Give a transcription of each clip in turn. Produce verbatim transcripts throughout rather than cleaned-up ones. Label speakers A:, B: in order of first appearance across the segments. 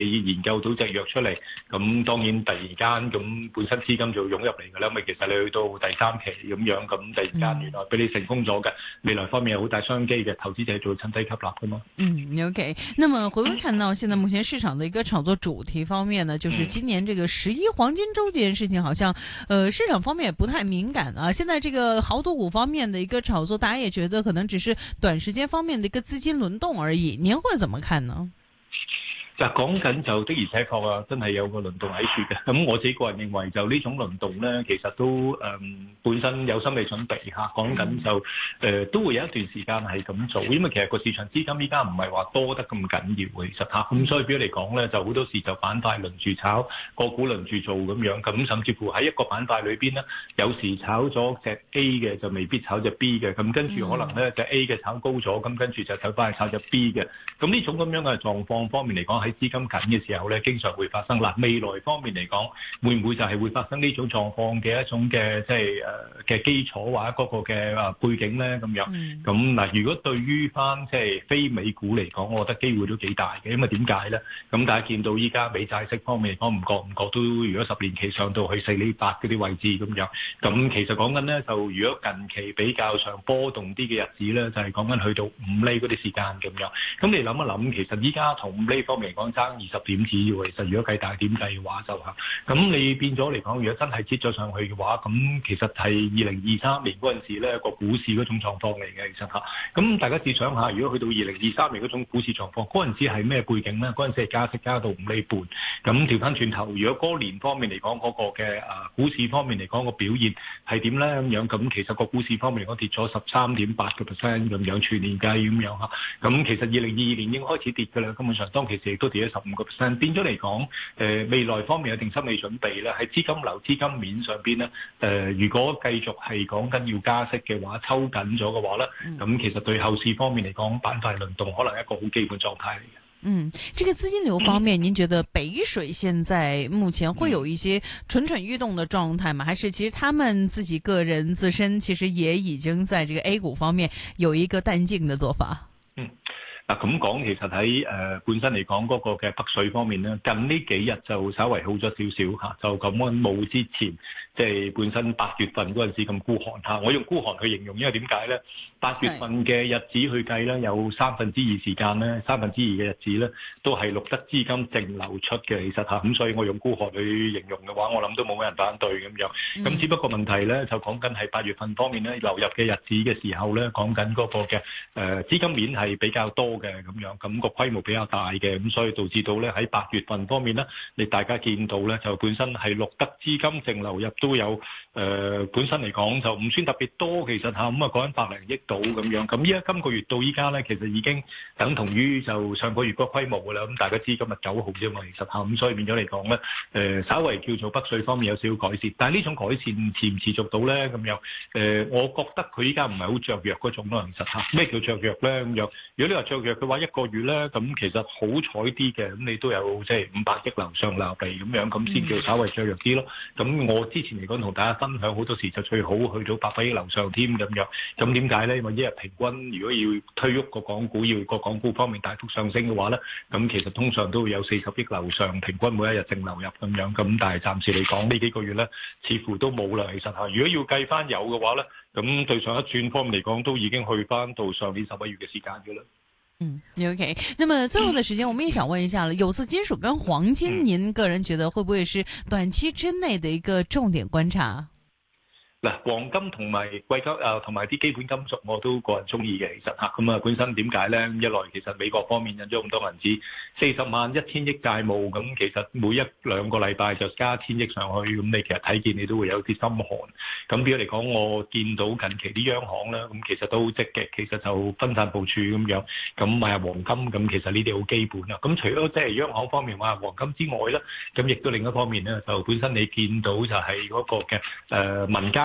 A: 你研究到隻藥出嚟，咁當然突然間咁本身資金就湧入嚟㗎啦，咪其實你去到第三期咁樣，咁突然間原來俾你成功咗嘅，未來方面有好大商機嘅，投資者做趁低吸納㗎嘛。
B: 嗯 ，OK。那麼回歸看到現在目前市場的一個炒作主題方面呢，就是今年這個十一黃金週這件事情，好像，呃，市場方面也不太敏感啊。現在這個豪賭股方面的一個炒作，大家也覺得可能只是短時間方面的一個資金輪動而已。您會怎麼看呢？
A: 嗱，講緊就的而且確啊，真係有個輪動喺處嘅。咁我自己個人認為就呢種輪動咧，其實都誒、嗯、本身有心理準備嚇。講緊就誒、呃、都會有一段時間係咁做，因為其實個市場資金依家唔係話多得咁緊要嘅，其實嚇。咁所以比如嚟講咧，就好多時就板塊輪住炒，個股輪住做咁樣。咁甚至乎喺一個板塊裏邊咧，有時炒咗隻 A 嘅就未必炒隻 B 嘅。咁跟住可能咧隻 A 嘅炒高咗，咁跟住就走翻去炒隻 B 嘅。咁呢種咁樣嘅狀況方面嚟講，喺資金緊嘅時候咧，經常會發生啦。未來方面嚟講，會唔會就係會發生呢種狀況嘅一種嘅即係誒嘅基礎或者嗰個嘅誒背景咧咁樣？咁嗱、嗯，如果對於翻即係非美股嚟講，我覺得機會都幾大嘅。因為點解咧？咁大家見到依家美債息方面嚟講，唔覺唔覺都如果十年期上到去四厘八嗰啲位置咁樣，咁其實講緊咧就如果近期比較上波動啲嘅日子咧，就係講緊去到五厘嗰啲時間咁樣。咁你諗一諗，其實依家同五厘方面嚟講爭二十點子喎，其實如果計大點計嘅話就嚇，咁你變咗嚟講，如果真係接咗上去嘅話，咁其實係二零二三年嗰陣時咧個股市嗰種狀況嚟嘅，其實嚇。咁大家試想下，如果去到二零二三年嗰種股市狀況，嗰陣時係咩背景咧？嗰陣時係加息加到五厘半，咁調翻轉頭，如果嗰年方面嚟講嗰個嘅啊股市方面嚟講個表現係點咧咁樣？咁其實個股市方面嚟講跌咗十三點八個 percent 咁樣，全年計咁樣嚇。咁其實二零二二年已經開始跌㗎啦，根本上當其時亦都跌咗十五個 percent，變咗嚟講，誒、呃、未來方面有定心理準備咧，喺資金流、資金面上邊咧，誒、呃、如果繼續係講緊要加息嘅話，抽緊咗嘅話咧，咁、嗯、其實對後市方面嚟講，板塊輪動可能係一個好基本狀態嚟嘅。
B: 嗯，這個資金流方面，您覺得北水現在目前會有一些蠢蠢欲動的狀態嗎？還是其實他們自己個人自身其實也已經在這個 A 股方面有一個淡靜的做法？
A: 嗯。嗱咁講，其實喺誒、呃、本身嚟講嗰個嘅北水方面咧，近呢幾日就稍微好咗少少嚇，就咁樣冇之前即係本身八月份嗰陣時咁孤寒嚇。我用孤寒去形容，因為點解咧？八月份嘅日子去計咧，有三分之二時間咧，三分之二嘅日子咧，都係錄得資金淨流出嘅，其實嚇。咁所以我用孤寒去形容嘅話，我諗都冇乜人反對咁樣。咁、嗯、只不過問題咧，就講緊係八月份方面咧流入嘅日子嘅時候咧，講緊嗰個嘅誒、呃、資金面係比較多嘅咁樣，咁、那個規模比較大嘅，咁所以導致到咧喺八月份方面咧，你大家見到咧就本身係錄得資金淨流入都有誒、呃，本身嚟講就唔算特別多，其實嚇咁啊講緊百零億到咁樣，咁依家今個月到依家咧，其實已經等同於就上個月個規模噶啦，咁大家知今日九號啫嘛，其實嚇咁所以變咗嚟講咧，誒、呃、稍為叫做北水方面有少少改善，但係呢種改善持唔持續到咧咁樣？誒、呃，我覺得佢依家唔係好雀躍嗰種咯，其實嚇咩叫雀躍咧咁樣？如果你話雀躍嘅話，一個月咧，咁其實好彩啲嘅，咁你都有即係五百億樓上流嚟咁樣，咁先叫稍微雀躍啲咯。咁我之前嚟講同大家分享好多時就最好去到百億樓上添咁樣。咁點解咧？因為一日平均如果要推喐個港股，要個港股方面大幅上升嘅話咧，咁其實通常都會有四十億樓上，平均每一日淨流入咁樣。咁但係暫時嚟講呢幾個月咧，似乎都冇啦。其實嚇，如果要計翻有嘅話咧，咁對上一轉方面嚟講，都已經去翻到上年十一月嘅時間嘅啦。
B: 嗯 ，OK。那麼最後的時間，我們也想問一下了，有色金屬跟黃金，您個人覺得會不會是短期之內的一個重點觀察？
A: 嗱，黃金同埋貴金啊，同埋啲基本金屬我都個人中意嘅，其實嚇咁啊，本身點解咧？一來其實美國方面印咗咁多銀紙，四十萬一千億債務，咁其實每一兩個禮拜就加千億上去，咁你其實睇見你都會有啲心寒。咁比如嚟講，我見到近期啲央行咧，咁其實都好積極，其實就分散部署咁樣，咁買下黃金，咁其實呢啲好基本啦。咁除咗即係央行方面買黃金之外咧，咁亦都另一方面咧，就本身你見到就係嗰個嘅誒民間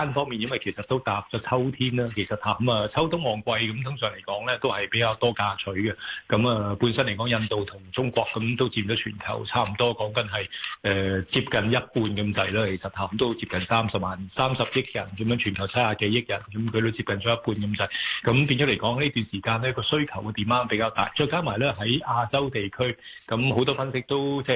A: 間方面，因為其實都踏入咗秋天啦，其實嚇咁啊秋冬旺季咁，通常嚟講咧都係比較多嫁娶嘅。咁啊本身嚟講，印度同中國咁都佔咗全球差唔多，講緊係誒接近一半咁滯啦。其實嚇咁都接近三十萬、三十億人咁樣，全球七十幾億人，咁佢都接近咗一半咁滯。咁變咗嚟講呢段時間咧個需求嘅 demand 比較大，再加埋咧喺亞洲地區，咁好多分析都即係